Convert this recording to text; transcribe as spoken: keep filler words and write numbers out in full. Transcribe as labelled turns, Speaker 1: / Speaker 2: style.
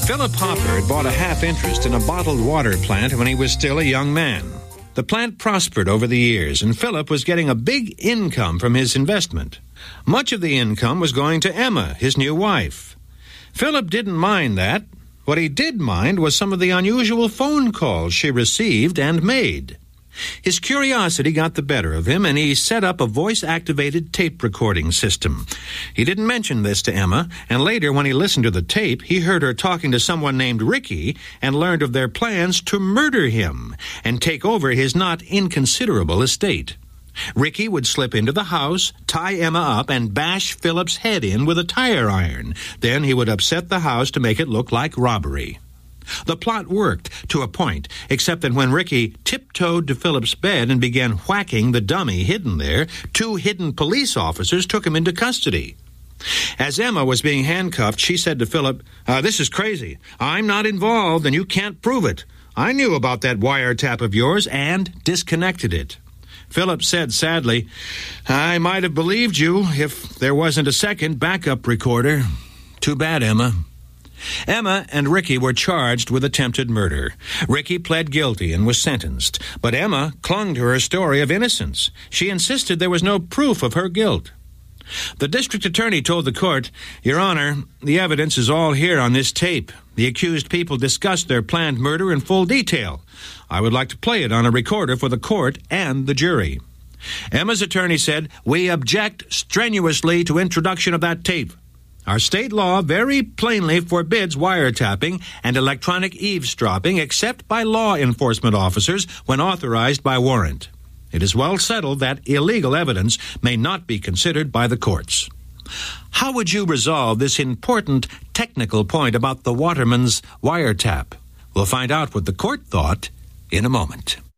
Speaker 1: Philip Hopper had bought a half interest in a bottled water plant when he was still a young man. The plant prospered over the years, and Philip was getting a big income from his investment. Much of the income was going to Emma, his new wife. Philip didn't mind that. What he did mind was some of the unusual phone calls she received and made. His curiosity got the better of him, and he set up a voice-activated tape recording system. He didn't mention this to Emma, and later when he listened to the tape, he heard her talking to someone named Ricky and learned of their plans to murder him and take over his not inconsiderable estate. Ricky would slip into the house, tie Emma up, and bash Philip's head in with a tire iron. Then he would upset the house to make it look like robbery. The plot worked to a point, except that when Ricky tiptoed to Philip's bed and began whacking the dummy hidden there, two hidden police officers took him into custody. As Emma was being handcuffed, she said to Philip, uh, "This is crazy. I'm not involved, and you can't prove it. I knew about that wiretap of yours and disconnected it." Philip said sadly, "I might have believed you if there wasn't a second backup recorder. Too bad, Emma." Emma and Ricky were charged with attempted murder. Ricky pled guilty and was sentenced, but Emma clung to her story of innocence. She insisted there was no proof of her guilt. The district attorney told the court, "Your Honor, the evidence is all here on this tape. The accused people discussed their planned murder in full detail. I would like to play it on a recorder for the court and the jury." Emma's attorney said, "We object strenuously to introduction of that tape. Our state law very plainly forbids wiretapping and electronic eavesdropping except by law enforcement officers when authorized by warrant. It is well settled that illegal evidence may not be considered by the courts." How would you resolve this important technical point about the Waterman's wiretap? We'll find out what the court thought in a moment.